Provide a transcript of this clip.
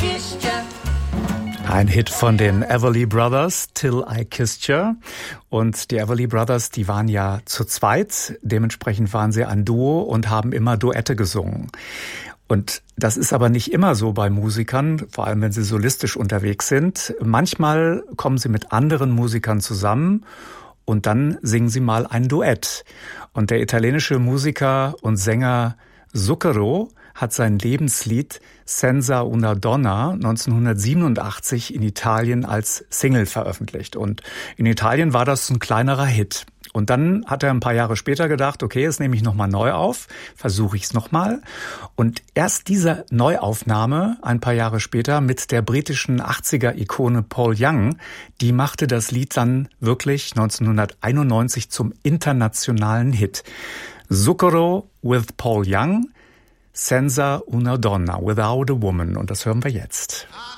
Ein Hit von den Everly Brothers, Till I Kissed Ya. Und die Everly Brothers, die waren ja zu zweit. Dementsprechend waren sie ein Duo und haben immer Duette gesungen. Und das ist aber nicht immer so bei Musikern, vor allem wenn sie solistisch unterwegs sind. Manchmal kommen sie mit anderen Musikern zusammen und dann singen sie mal ein Duett. Und der italienische Musiker und Sänger Zucchero hat sein Lebenslied Senza una donna 1987 in Italien als Single veröffentlicht. Und in Italien war das ein kleinerer Hit. Und dann hat er ein paar Jahre später gedacht, okay, jetzt nehme ich nochmal neu auf, versuche ich es nochmal. Und erst diese Neuaufnahme, ein paar Jahre später, mit der britischen 80er-Ikone Paul Young, die machte das Lied dann wirklich 1991 zum internationalen Hit. Zucchero with Paul Young, Senza una donna, Without a Woman. Und das hören wir jetzt.